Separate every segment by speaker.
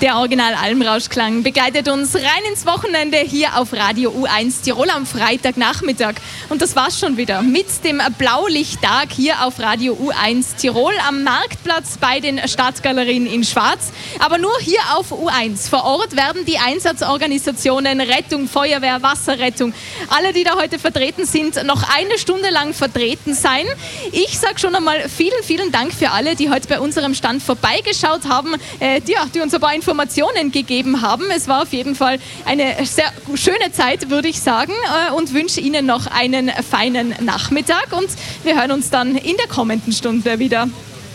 Speaker 1: Der Original-Almrauschklang begleitet uns rein ins Wochenende hier auf Radio U1 Tirol am Freitagnachmittag. Und das war's schon wieder mit dem Blaulichttag hier auf Radio U1 Tirol am Marktplatz bei den Stadtgalerien in Schwarz. Aber nur hier auf U1. Vor Ort werden die Einsatzorganisationen Rettung, Feuerwehr, Wasserrettung, alle, die da heute vertreten sind, noch eine Stunde lang vertreten sein. Ich sage schon einmal vielen, vielen Dank für alle, die heute bei unserem Stand vorbeigeschaut haben, die uns ein paar Informationen gegeben haben. Es war auf jeden Fall eine sehr schöne Zeit, würde ich sagen, und wünsche Ihnen noch einen feinen Nachmittag und wir hören uns dann in der kommenden Stunde wieder.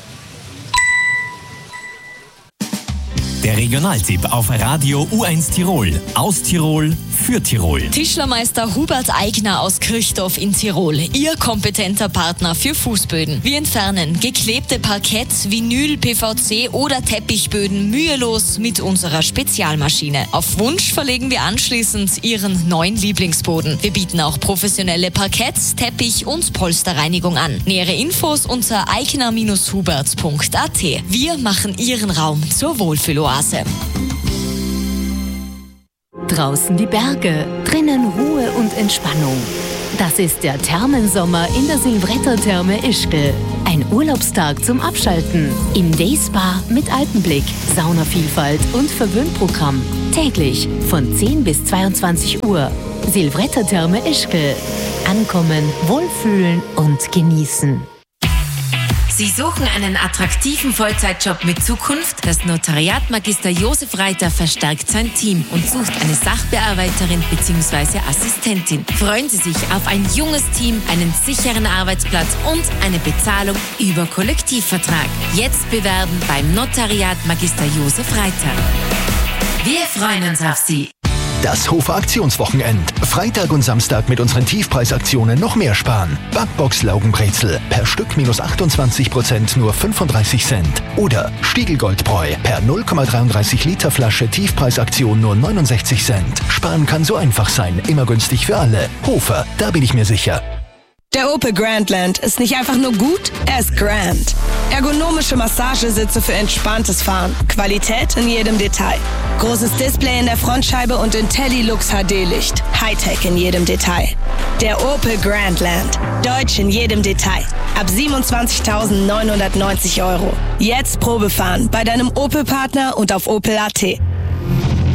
Speaker 2: Der Regionaltipp auf Radio U1 Tirol. Aus Tirol für Tirol.
Speaker 3: Tischlermeister Hubert Eigner aus Kirchdorf in Tirol. Ihr kompetenter Partner für Fußböden. Wir entfernen geklebte Parkett, Vinyl, PVC oder Teppichböden mühelos mit unserer Spezialmaschine. Auf Wunsch verlegen wir anschließend Ihren neuen Lieblingsboden. Wir bieten auch professionelle Parkett-, Teppich- und Polsterreinigung an. Nähere Infos unter eigner-hubert.at. Wir machen Ihren Raum zur Wohlfühloase.
Speaker 4: Draußen die Berge, drinnen Ruhe und Entspannung. Das ist der Thermensommer in der Silvretta-Therme Ischgl. Ein Urlaubstag zum Abschalten. Im Dayspa mit Alpenblick, Saunavielfalt und Verwöhnprogramm. Täglich von 10 bis 22 Uhr. Silvretta-Therme Ischgl. Ankommen, wohlfühlen und genießen.
Speaker 5: Sie suchen einen attraktiven Vollzeitjob mit Zukunft? Das Notariat Magister Josef Reiter verstärkt sein Team und sucht eine Sachbearbeiterin bzw. Assistentin. Freuen Sie sich auf ein junges Team, einen sicheren Arbeitsplatz und eine Bezahlung über Kollektivvertrag. Jetzt bewerben beim Notariat Magister Josef Reiter. Wir freuen uns auf Sie.
Speaker 6: Das Hofer Aktionswochenend. Freitag und Samstag mit unseren Tiefpreisaktionen noch mehr sparen. Backbox Laugenbrezel per Stück minus 28%, nur 35 Cent. Oder Stiegelgoldbräu per 0,33 Liter Flasche Tiefpreisaktion nur 69 Cent. Sparen kann so einfach sein, immer günstig für alle. Hofer, da bin ich mir sicher.
Speaker 7: Der Opel Grandland ist nicht einfach nur gut, er ist grand. Ergonomische Massagesitze für entspanntes Fahren. Qualität in jedem Detail. Großes Display in der Frontscheibe und IntelliLux HD-Licht. Hightech in jedem Detail. Der Opel Grandland. Deutsch in jedem Detail. Ab 27.990 €. Jetzt Probefahren bei deinem Opel-Partner und auf Opel.at.